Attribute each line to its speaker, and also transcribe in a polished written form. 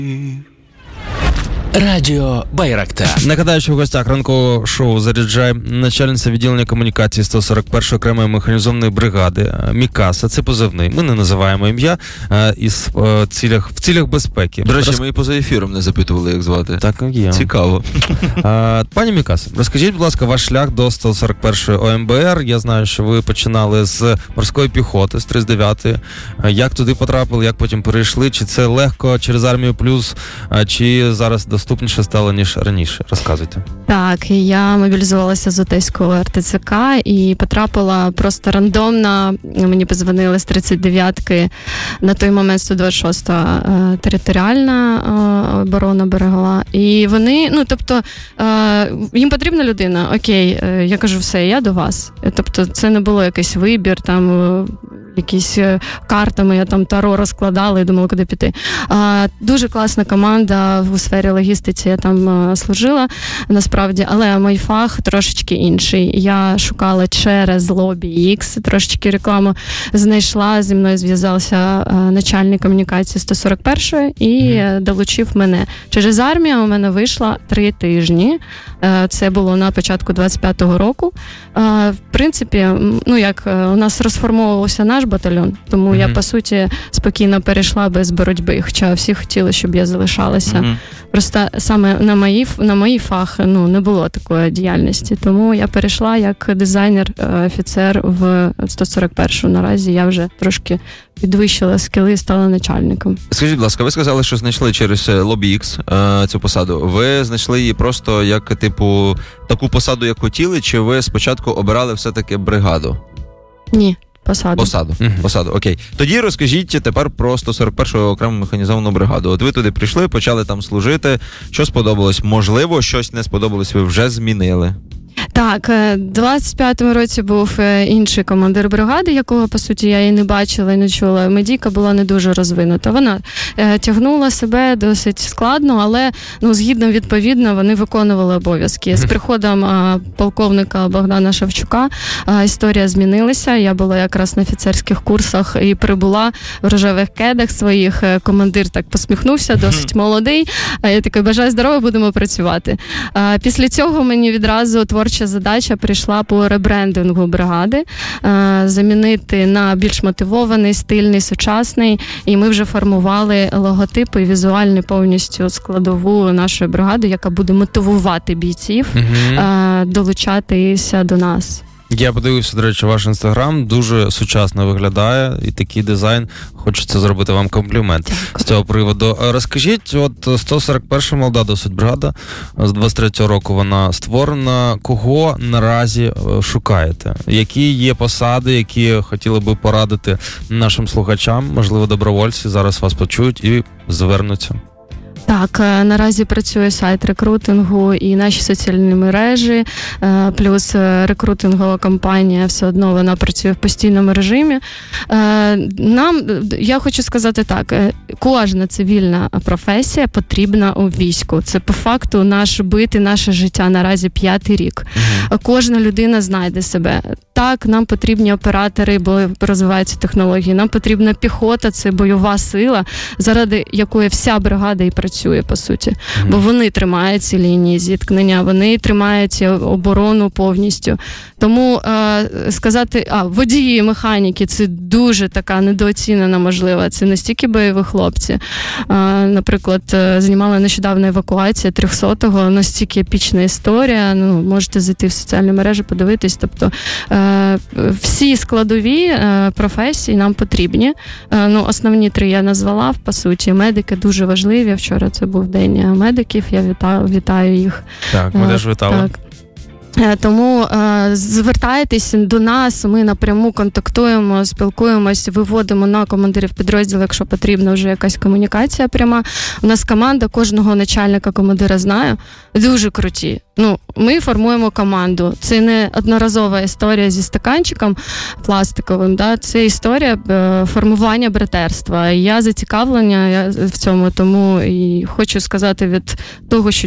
Speaker 1: Радіо Байрактар.
Speaker 2: Нагадаю, що в гостях ранкового шоу «Заряджай» начальниця відділення комунікації 141-ї окремої механізованої бригади Мікаса. Це позивний. Ми не називаємо ім'я в цілях безпеки.
Speaker 3: До речі, ми і поза ефіром не запитували, як звати.
Speaker 2: Так є.
Speaker 3: Цікаво.
Speaker 2: Пані Мікаса, розкажіть, будь ласка, ваш шлях до 141-ї ОМБР. Я знаю, що ви починали з морської піхоти, з 39-ї. Як туди потрапили, як потім перейшли? Чи це легко через Армію Плюс, чи зараз доступніше стало, ніж раніше? Розказуйте.
Speaker 4: Так, я мобілізувалася з Одеського РТЦК і потрапила просто рандомно. Мені подзвонили з 39-ки, на той момент 126-та територіальна оборона берегова. І вони, їм потрібна людина, окей, я кажу, все, я до вас. Тобто це не було якийсь вибір, там якісь картами, я там таро розкладала і думала, куди піти. Дуже класна команда у сфері логістиці, я там служила, насправді, але мій фах трошечки інший. Я шукала через Lobby X, трошечки рекламу знайшла, зі мною зв'язався начальник комунікації 141-ї і долучив мене. Через армію у мене вийшло 3 тижні. Це було на початку 25-го року. В принципі, у нас розформовувався наш батальйон, тому я, по суті, спокійно перейшла без боротьби, хоча всі хотіли, щоб я залишалася. Просто саме на мій фах не було такої діяльності, тому я перейшла як дизайнер-офіцер в 141-шу. Наразі я вже трошки підвищила скіли і стала начальником.
Speaker 3: Скажіть, будь ласка, ви сказали, що знайшли через Lobby X цю посаду. Ви знайшли її просто як, таку посаду, як хотіли, чи ви спочатку обирали все-таки бригаду?
Speaker 4: Ні. Посаду,
Speaker 3: окей. Тоді розкажіть тепер про 141-ю окрему механізовану бригаду. От ви туди прийшли, почали там служити. Що сподобалось? Можливо, щось не сподобалось, ви вже змінили?
Speaker 4: Так, в 25-му році був інший командир бригади, якого, по суті, я і не бачила, і не чула. Медійка була не дуже розвинута. Вона тягнула себе досить складно, але, згідно, відповідно, вони виконували обов'язки. З приходом полковника Богдана Шевчука історія змінилася. Я була якраз на офіцерських курсах і прибула в рожевих кедах своїх. Командир так посміхнувся, досить молодий. Я такий, бажаю здоров'я, будемо працювати. Після цього мені відразу творча задача прийшла по ребрендингу бригади, замінити на більш мотивований, стильний, сучасний, і ми вже формували логотипи і візуальну повністю складову нашої бригади, яка буде мотивувати бійців долучатися до нас.
Speaker 2: Я подивився, до речі, ваш інстаграм, дуже сучасно виглядає, і такий дизайн, хочеться зробити вам комплімент з цього приводу. Розкажіть, 141-ша молода досить бригада, з 23-го року вона створена, кого наразі шукаєте? Які є посади, які хотіли би порадити нашим слухачам, можливо, добровольці зараз вас почують і звернуться?
Speaker 4: Так, наразі працює сайт рекрутингу і наші соціальні мережі, плюс рекрутингова компанія, все одно вона працює в постійному режимі. Я хочу сказати так, кожна цивільна професія потрібна у війську. Це по факту наше життя наразі 5-й рік. Кожна людина знайде себе. Так, нам потрібні оператори, бо розвиваються технології, нам потрібна піхота, це бойова сила, заради якої вся бригада і працює, по суті. Бо вони тримають ці лінії зіткнення, вони тримають оборону повністю. Тому сказати, водії, механіки, це дуже така недооцінена, можливо, це настільки бойові хлопці. Наприклад, знімала нещодавно евакуація 300-го, настільки епічна історія, можете зайти в соціальні мережі, подивитись, тобто всі складові професії нам потрібні. Основні 3 я назвала, по суті. Медики дуже важливі. Вчора це був день медиків, я вітаю їх.
Speaker 2: Так, ми теж вітали.
Speaker 4: Так. Тому звертайтесь до нас, ми напряму контактуємо, спілкуємось, виводимо на командирів підрозділу, якщо потрібна вже якась комунікація пряма. У нас команда, кожного начальника командира знаю, дуже круті. Ми формуємо команду. Це не одноразова історія зі стаканчиком пластиковим, це історія формування братерства. Я зацікавлена в цьому, тому і хочу сказати від того, що